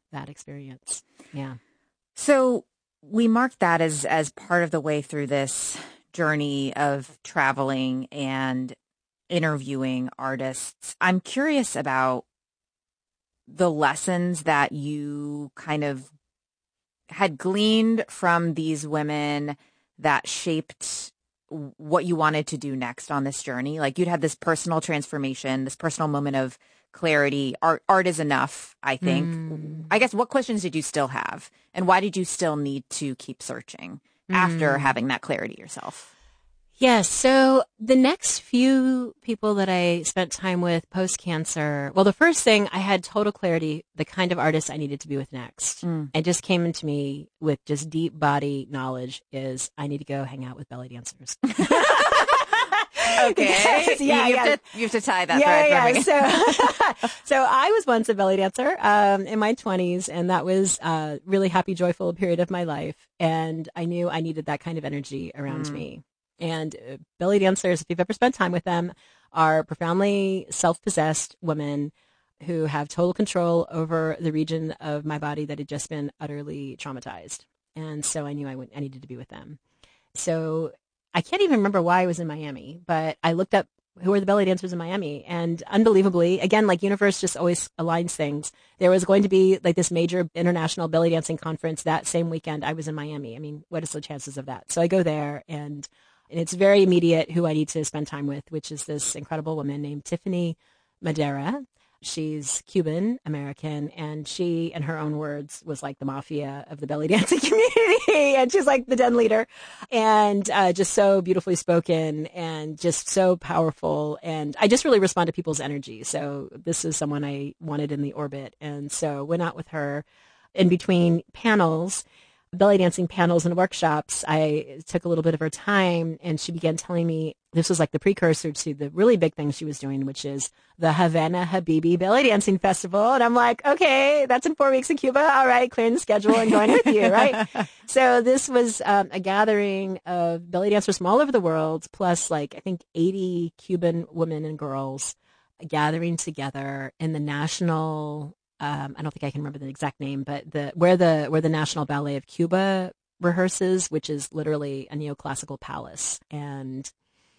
that experience. Yeah. So we marked that as part of the way through this journey of traveling and interviewing artists. I'm curious about the lessons that you kind of had gleaned from these women that shaped what you wanted to do next on this journey. Like you'd had this personal transformation, this personal moment of clarity. Art is enough, I think. I guess what questions did you still have? And why did you still need to keep searching after having that clarity yourself? Yes. So the next few people that I spent time with post-cancer, well, the first thing, I had total clarity, the kind of artist I needed to be with next. It just came into me with just deep body knowledge is I need to go hang out with belly dancers. Okay. You have to tie that thread for me. So I was once a belly dancer in my 20s, and that was a really happy, joyful period of my life. And I knew I needed that kind of energy around me. And belly dancers, if you've ever spent time with them, are profoundly self-possessed women who have total control over the region of my body that had just been utterly traumatized. And so I knew I needed to be with them. So I can't even remember why I was in Miami, but I looked up who are the belly dancers in Miami. And unbelievably, again, like universe just always aligns things. There was going to be like this major international belly dancing conference that same weekend I was in Miami. I mean, what is the chances of that? So I go there and it's very immediate who I need to spend time with, which is this incredible woman named Tiffany Madera. She's Cuban American, and she, in her own words, was like the mafia of the belly dancing community. And she's like the den leader, and just so beautifully spoken and just so powerful. And I just really respond to people's energy. So this is someone I wanted in the orbit. And so went out with her in between panels, belly dancing panels and workshops. I took a little bit of her time, and she began telling me this was like the precursor to the really big thing she was doing, which is the Havana Habibi Belly Dancing Festival. And I'm like, okay, that's in 4 weeks in Cuba. All right, clearing the schedule and going with you, right? So this was a gathering of belly dancers from all over the world, plus like I think 80 Cuban women and girls gathering together in the national I don't think I can remember the exact name, but where the National Ballet of Cuba rehearses, which is literally a neoclassical palace. And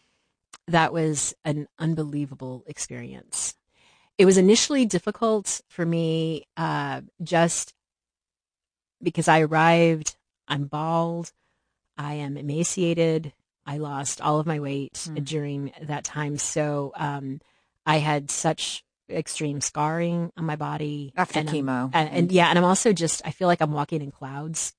that was an unbelievable experience. It was initially difficult for me just because I arrived, I'm bald, I am emaciated, I lost all of my weight during that time. So I had such extreme scarring on my body after chemo. And I'm also just, I feel like I'm walking in clouds,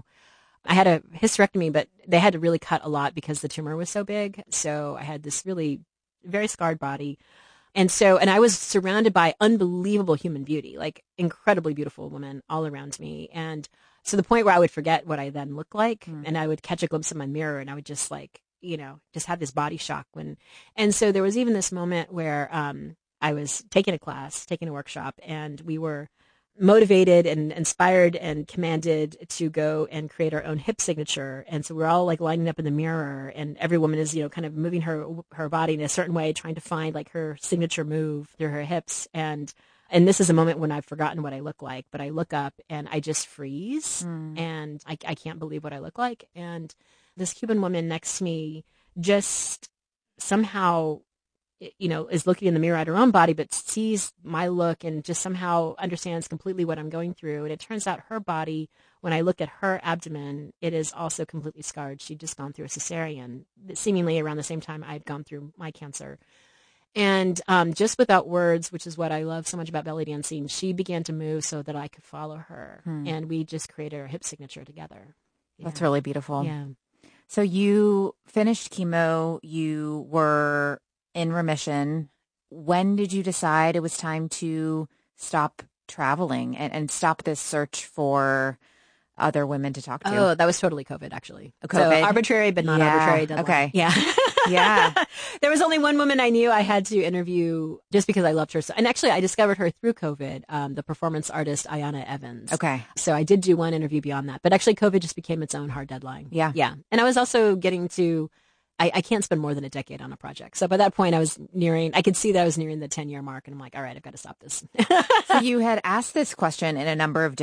I had a hysterectomy, but they had to really cut a lot because the tumor was so big. So I had this really very scarred body. And I was surrounded by unbelievable human beauty, like incredibly beautiful women all around me. And to the point where I would forget what I then looked like, and I would catch a glimpse of my mirror, and I would just like, just have this body shock and so there was even this moment where, I was taking a workshop, and we were motivated and inspired and commanded to go and create our own hip signature. And so we're all like lining up in the mirror, and every woman is, kind of moving her body in a certain way, trying to find like her signature move through her hips. And this is a moment when I've forgotten what I look like, but I look up and I just freeze and I can't believe what I look like. And this Cuban woman next to me just somehow is looking in the mirror at her own body, but sees my look and just somehow understands completely what I'm going through. And it turns out her body, when I look at her abdomen, it is also completely scarred. She'd just gone through a cesarean, seemingly around the same time I'd gone through my cancer. And just without words, which is what I love so much about belly dancing, she began to move so that I could follow her. And we just created our hip signature together. Yeah. That's really beautiful. Yeah. So you finished chemo, you were in remission. When did you decide it was time to stop traveling and stop this search for other women to talk to? Oh, that was totally COVID, actually. COVID? So arbitrary, but not arbitrary deadline. Okay. Yeah. Yeah. There was only one woman I knew I had to interview just because I loved her. And actually, I discovered her through COVID, the performance artist Ayana Evans. Okay. So I did do one interview beyond that. But actually, COVID just became its own hard deadline. Yeah. Yeah. And I was also getting to... I can't spend more than a decade on a project. So by that point, I could see that I was nearing the 10-year mark, and I'm like, all right, I've got to stop this. So you had asked this question in a number of